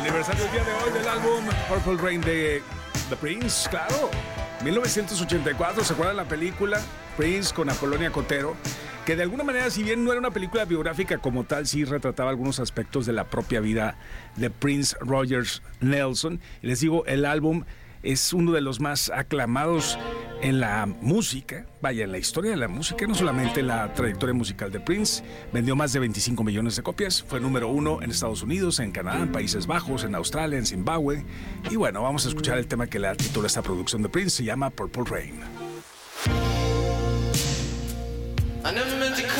Aniversario el día de hoy del álbum Purple Rain de The Prince, claro. 1984, ¿se acuerdan la película? Prince con Apolonia Cotero, que de alguna manera, si bien no era una película biográfica como tal, sí retrataba algunos aspectos de la propia vida de Prince Rogers Nelson. Y les digo, el álbum es uno de los más aclamados en la música, vaya, en la historia de la música, no solamente en la trayectoria musical de Prince. Vendió más de 25 millones de copias, fue número 1 en Estados Unidos, en Canadá, en Países Bajos, en Australia, en Zimbabue. Y bueno, vamos a escuchar el tema que le da título a esta producción de Prince, se llama Purple Rain.